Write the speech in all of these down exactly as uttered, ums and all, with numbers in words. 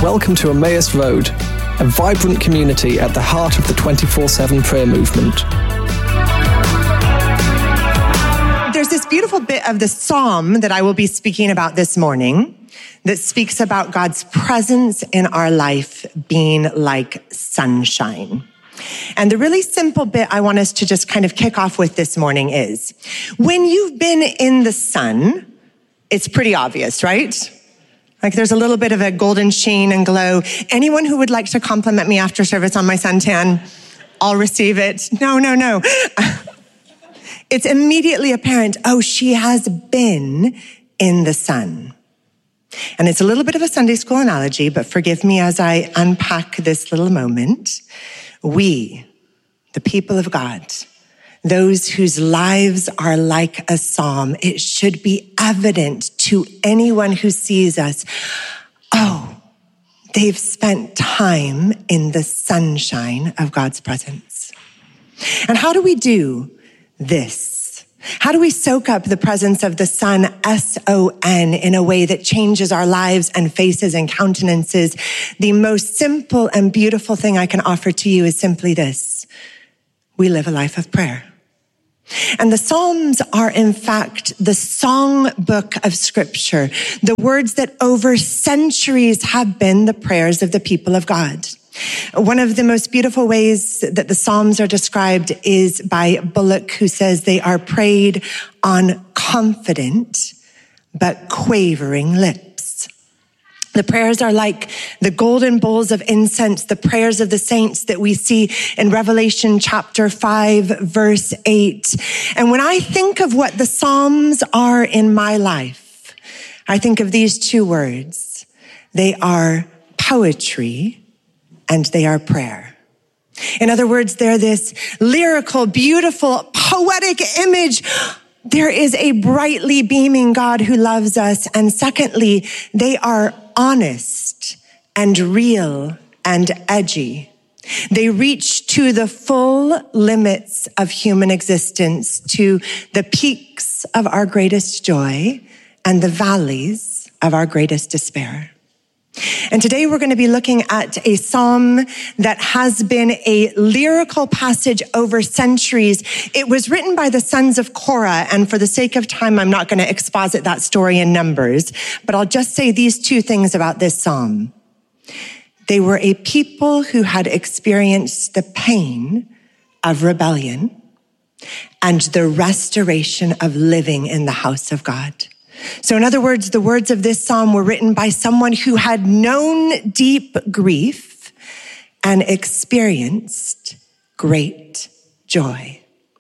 Welcome to Emmaus Road, a vibrant community at the heart of the twenty-four seven prayer movement. There's this beautiful bit of the psalm that I will be speaking about this morning that speaks about God's presence in our life being like sunshine. And the really simple bit I want us to just kind of kick off with this morning is, when you've been in the sun, it's pretty obvious, right? Like there's a little bit of a golden sheen and glow. Anyone who would like to compliment me after service on my suntan, I'll receive it. No, no, no. It's immediately apparent, oh, she has been in the sun. And it's a little bit of a Sunday school analogy, but forgive me as I unpack this little moment. We, the people of God, those whose lives are like a psalm, it should be evident to anyone who sees us, oh, they've spent time in the sunshine of God's presence. And how do we do this? How do we soak up the presence of the sun, S O N, in a way that changes our lives and faces and countenances? The most simple and beautiful thing I can offer to you is simply this. We live a life of prayer. And the Psalms are, in fact, the song book of Scripture, the words that over centuries have been the prayers of the people of God. One of the most beautiful ways that the Psalms are described is by Bullock, who says they are prayed on confident but quavering lips. The prayers are like the golden bowls of incense, the prayers of the saints that we see in Revelation chapter five, verse eight. And when I think of what the Psalms are in my life, I think of these two words. They are poetry and they are prayer. In other words, they're this lyrical, beautiful, poetic image. There is a brightly beaming God who loves us. And secondly, they are honest and real and edgy. They reach to the full limits of human existence, to the peaks of our greatest joy and the valleys of our greatest despair. And today we're going to be looking at a psalm that has been a lyrical passage over centuries. It was written by the sons of Korah, and for the sake of time, I'm not going to exposit that story in Numbers, but I'll just say these two things about this psalm. They were a people who had experienced the pain of rebellion and the restoration of living in the house of God. So in other words, the words of this psalm were written by someone who had known deep grief and experienced great joy.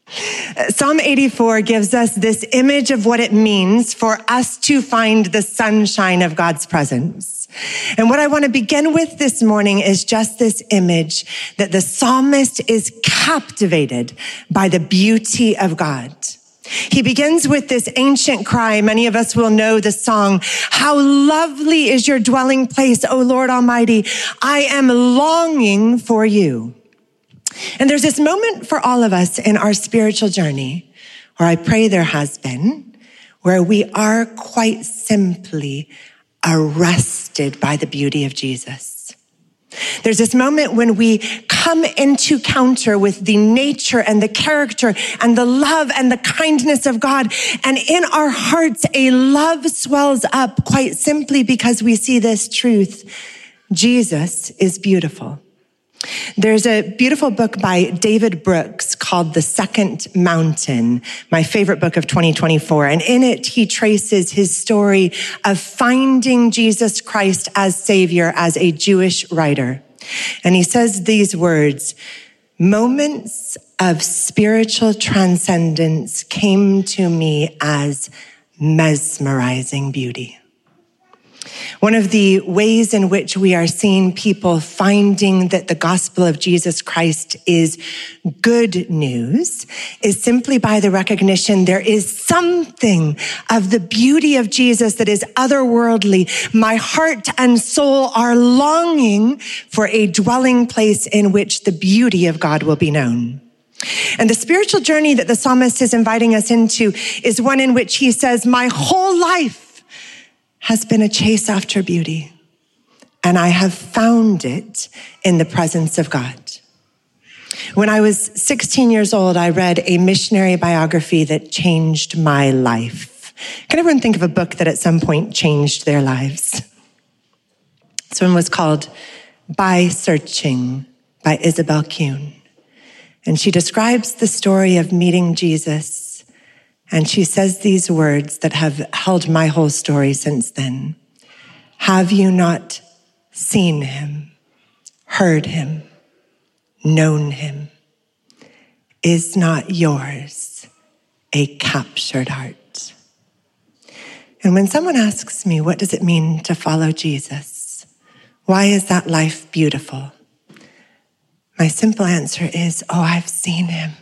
Psalm eighty-four gives us this image of what it means for us to find the sunshine of God's presence. And what I want to begin with this morning is just this image that the psalmist is captivated by the beauty of God. He begins with this ancient cry. Many of us will know the song, "How lovely is your dwelling place, O Lord Almighty. I am longing for you." And there's this moment for all of us in our spiritual journey, or I pray there has been, where we are quite simply arrested by the beauty of Jesus. There's this moment when we come into encounter with the nature and the character and the love and the kindness of God. And in our hearts, a love swells up quite simply because we see this truth. Jesus is beautiful. There's a beautiful book by David Brooks called The Second Mountain, my favorite book of twenty twenty-four. And in it, he traces his story of finding Jesus Christ as Savior as a Jewish writer. And he says these words, "Moments of spiritual transcendence came to me as mesmerizing beauty." One of the ways in which we are seeing people finding that the gospel of Jesus Christ is good news is simply by the recognition there is something of the beauty of Jesus that is otherworldly. My heart and soul are longing for a dwelling place in which the beauty of God will be known. And the spiritual journey that the psalmist is inviting us into is one in which he says, my whole life has been a chase after beauty. and I have found it in the presence of God. When I was sixteen years old, I read a missionary biography that changed my life. Can everyone think of a book that at some point changed their lives? This one was called By Searching by Isabel Kuhn. And she describes the story of meeting Jesus. And she says these words that have held my whole story since then. Have you not seen him, heard him, known him? Is not yours a captured heart? And when someone asks me, what does it mean to follow Jesus? Why is that life beautiful? My simple answer is, oh, I've seen him.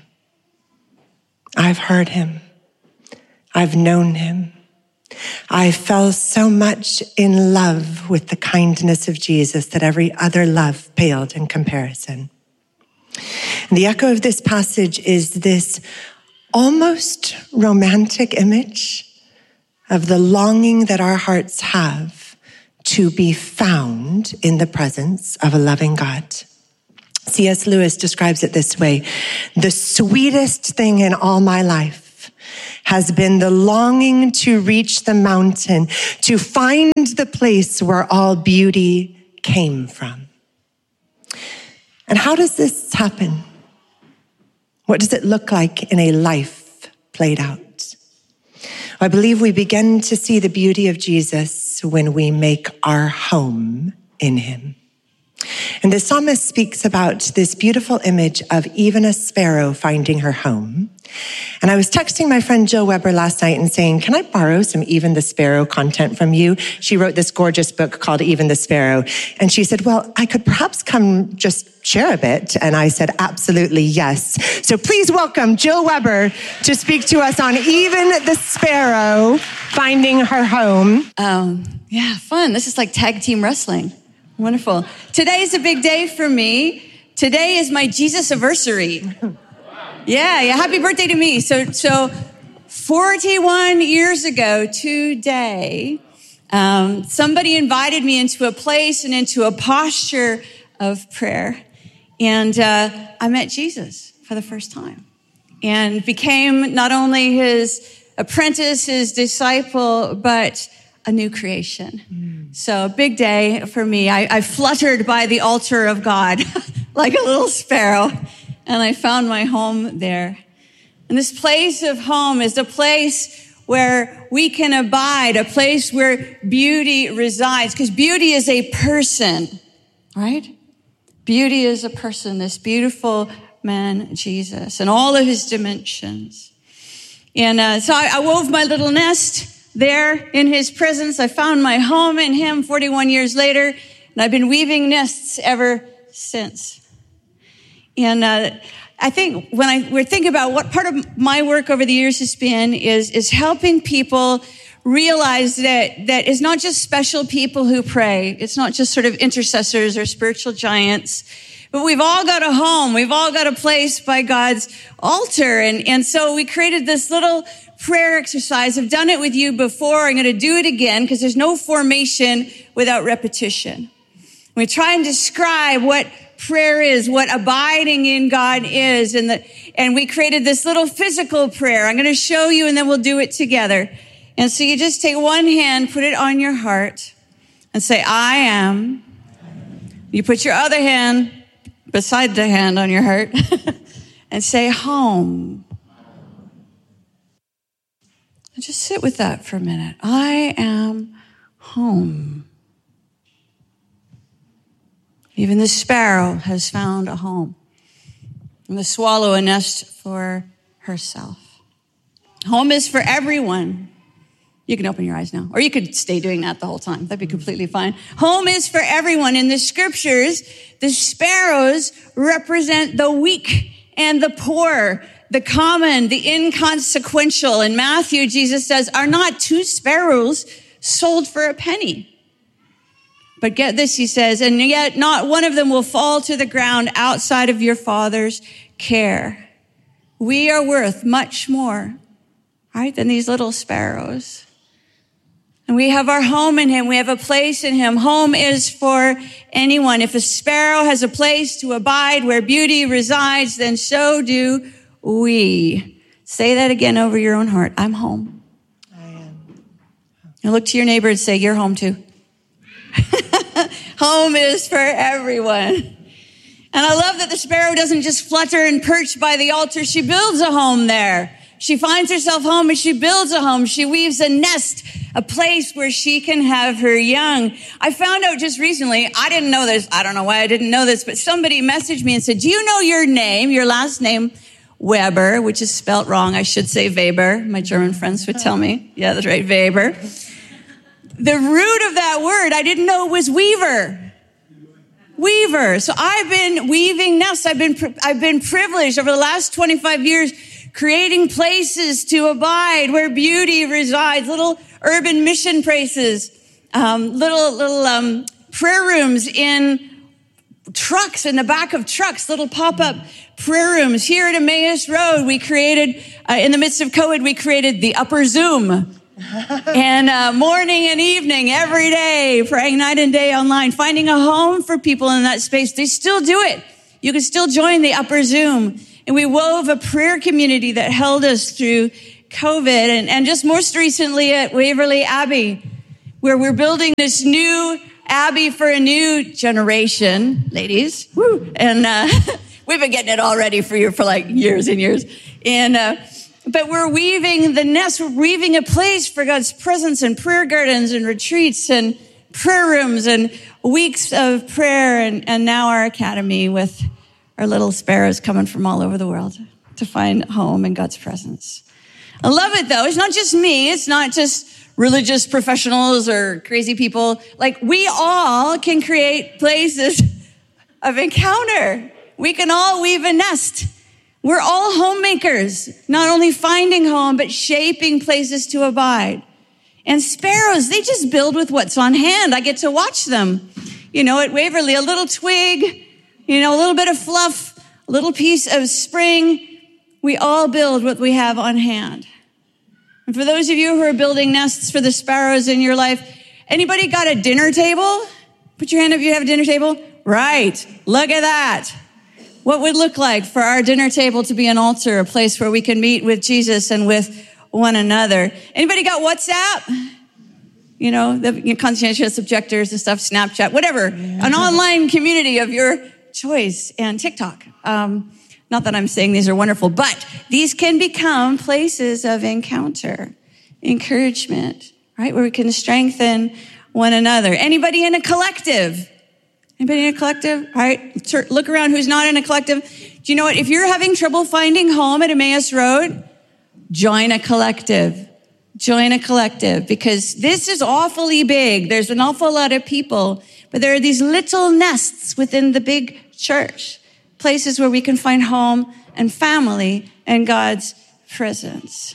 I've heard him. I've known him. I fell so much in love with the kindness of Jesus that every other love paled in comparison. And the echo of this passage is this almost romantic image of the longing that our hearts have to be found in the presence of a loving God. C S Lewis describes it this way: the sweetest thing in all my life has been the longing to reach the mountain, to find the place where all beauty came from. And how does this happen? What does it look like in a life played out? I believe we begin to see the beauty of Jesus when we make our home in him. And the psalmist speaks about this beautiful image of even a sparrow finding her home. And I was texting my friend Jill Weber last night and saying, can I borrow some Even the Sparrow content from you? She wrote this gorgeous book called Even the Sparrow. And she said, well, I could perhaps come just share a bit. And I said, absolutely, yes. So please welcome Jill Weber to speak to us on Even the Sparrow finding her home. Um, yeah, fun. This is like tag team wrestling. Wonderful. Today is a big day for me. Today is my Jesus anniversary. Yeah, yeah. Happy birthday to me. So, so forty-one years ago today, um, somebody invited me into a place and into a posture of prayer. And uh, I met Jesus for the first time and became not only his apprentice, his disciple, but a new creation. Mm. So a big day for me. I, I fluttered by the altar of God like a little sparrow, and I found my home there. And this place of home is a place where we can abide, a place where beauty resides, because beauty is a person, right? Beauty is a person, this beautiful man, Jesus, and all of his dimensions. And uh, so I, I wove my little nest there in his presence. I found my home in him forty-one years later, and I've been weaving nests ever since. And uh, I think when I we're thinking about what part of my work over the years has been is, is helping people realize that, that it's not just special people who pray. It's not just sort of intercessors or spiritual giants, but we've all got a home. We've all got a place by God's altar. And, and so we created this little prayer exercise. I've done it with you before. I'm going to do it again because there's no formation without repetition. We try and describe what prayer is, what abiding in God is. And the, and we created this little physical prayer. I'm going to show you and then we'll do it together. And so you just take one hand, put it on your heart and say, I am. You put your other hand beside the hand on your heart and say, home. And just sit with that for a minute. I am home. Even the sparrow has found a home, and the swallow a nest for herself. Home is for everyone. You can open your eyes now, or you could stay doing that the whole time. That'd be completely fine. Home is for everyone. In the scriptures, the sparrows represent the weak and the poor, the common, the inconsequential. In Matthew, Jesus says, are not two sparrows sold for a penny? But get this, he says, and yet not one of them will fall to the ground outside of your Father's care. We are worth much more, right, than these little sparrows. And we have our home in him. We have a place in him. Home is for anyone. If a sparrow has a place to abide where beauty resides, then so do we. Say that again over your own heart. I'm home. I am. And look to your neighbor and say, you're home too. Home is for everyone. And I love that the sparrow doesn't just flutter and perch by the altar. She builds a home there. She finds herself home and she builds a home. She weaves a nest, a place where she can have her young. I found out just recently, I didn't know this. I don't know why I didn't know this, but somebody messaged me and said, do you know your name, your last name, Weber, which is spelt wrong. I should say Weber. My German friends would tell me. Yeah, that's right, Weber. The root of that word, I didn't know it was weaver. Weaver. So I've been weaving nests. I've been, I've been privileged over the last twenty-five years, creating places to abide where beauty resides, little urban mission places, um, little, little, um, prayer rooms in trucks, in the back of trucks, little pop-up prayer rooms. Here at Emmaus Road, we created, uh, in the midst of COVID, we created the upper Zoom. And uh, morning and evening, every day, praying night and day online, finding a home for people in that space. They still do it. You can still join the upper Zoom. And we wove a prayer community that held us through COVID. And, and just most recently at Waverly Abbey, where we're building this new Abbey for a new generation, ladies. Woo. And uh, we've been getting it all ready for you for like years and years. And uh, but we're weaving the nest. We're weaving a place for God's presence and prayer gardens and retreats and prayer rooms and weeks of prayer. And, and now our academy with our little sparrows coming from all over the world to find home in God's presence. I love it, though. It's not just me. It's not just religious professionals or crazy people. Like, we all can create places of encounter. We can all weave a nest. We're all homemakers, not only finding home, but shaping places to abide. And sparrows, they just build with what's on hand. I get to watch them. You know, at Waverly, a little twig, you know, a little bit of fluff, a little piece of spring. We all build what we have on hand. And for those of you who are building nests for the sparrows in your life, anybody got a dinner table? Put your hand up if you have a dinner table. Right. Look at that. What would it look like for our dinner table to be an altar, a place where we can meet with Jesus and with one another? Anybody got WhatsApp? You know, the you know, conscientious objectors and stuff, Snapchat, whatever. Yeah. An online community of your choice, and TikTok. Um, not that I'm saying these are wonderful, but these can become places of encounter, encouragement, right? Where we can strengthen one another. Anybody in a collective? Anybody in a collective? All right, look around who's not in a collective. Do you know what? If you're having trouble finding home at Emmaus Road, join a collective. Join a collective, because this is awfully big. There's an awful lot of people, but there are these little nests within the big church, places where we can find home and family and God's presence.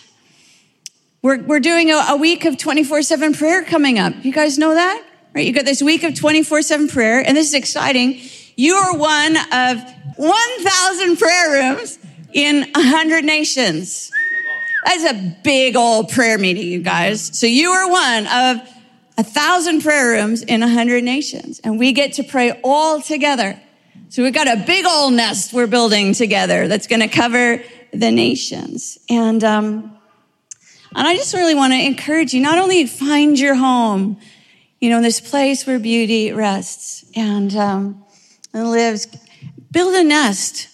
We're, we're doing a, a week of twenty-four seven prayer coming up. You guys know that? Right? You got this week of twenty-four seven prayer, and this is exciting. You are one of one thousand prayer rooms in one hundred nations. That's a big old prayer meeting, you guys. So you are one of a thousand prayer rooms in one hundred nations, and we get to pray all together. So we've got a big old nest we're building together that's going to cover the nations. And, um, and I just really want to encourage you, not only find your home, you know, this place where beauty rests and, um, and lives, build a nest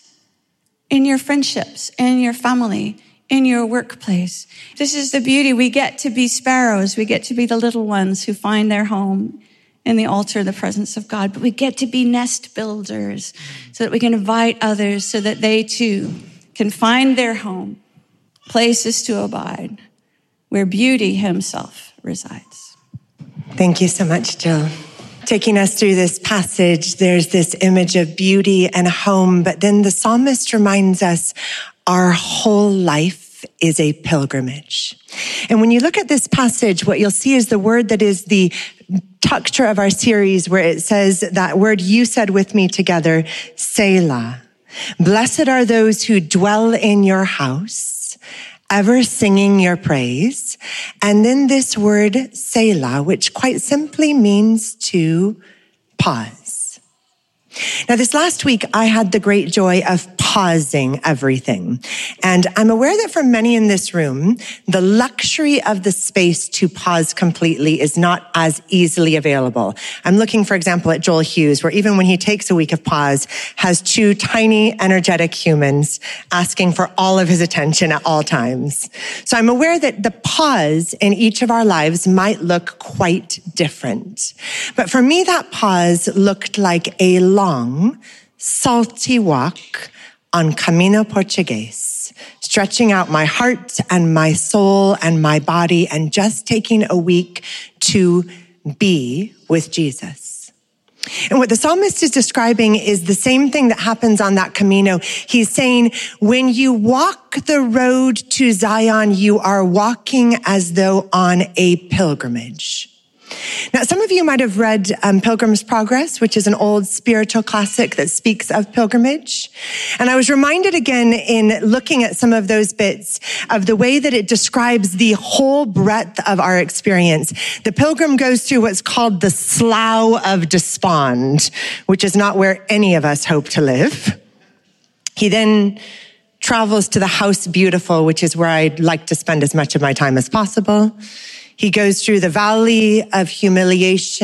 in your friendships, in your family, in your workplace. This is the beauty. We get to be sparrows. We get to be the little ones who find their home in the altar, the presence of God. But we get to be nest builders so that we can invite others so that they too can find their home, places to abide, where beauty himself resides. Thank you so much, Jill. Taking us through this passage, there's this image of beauty and home, but then the psalmist reminds us our whole life is a pilgrimage. And when you look at this passage, what you'll see is the word that is the structure of our series, where it says that word you said with me together, Selah. Blessed are those who dwell in your house. ever singing your praise. And then this word Selah, which quite simply means to pause. Now, this last week, I had the great joy of pausing everything. And I'm aware that for many in this room, the luxury of the space to pause completely is not as easily available. I'm looking, for example, at Joel Hughes, where even when he takes a week of pause, has two tiny, energetic humans asking for all of his attention at all times. So I'm aware that the pause in each of our lives might look quite different. But for me, that pause looked like a long, salty walk on Camino Português, stretching out my heart and my soul and my body and just taking a week to be with Jesus. And what the psalmist is describing is the same thing that happens on that Camino. He's saying, when you walk the road to Zion, you are walking as though on a pilgrimage. Now, some of you might have read um, Pilgrim's Progress, which is an old spiritual classic that speaks of pilgrimage. And I was reminded again in looking at some of those bits of the way that it describes the whole breadth of our experience. The pilgrim goes through what's called the Slough of Despond, which is not where any of us hope to live. He then travels to the House Beautiful, which is where I'd like to spend as much of my time as possible. He goes through the Valley of Humiliation.